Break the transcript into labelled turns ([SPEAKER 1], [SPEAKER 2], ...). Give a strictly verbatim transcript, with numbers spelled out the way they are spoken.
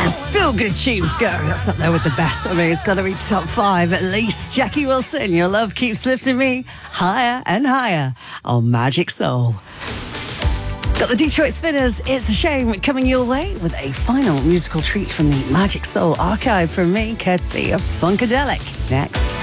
[SPEAKER 1] As feel-good tunes go, that's up there with the best for me. It's got to be top five at least. Jackie Wilson, Your Love Keeps Lifting Me higher and higher on Magic Soul. Got the Detroit Spinners, It's a Shame, coming your way with a final musical treat from the Magic Soul archive from me, courtesy of Funkadelic. Next.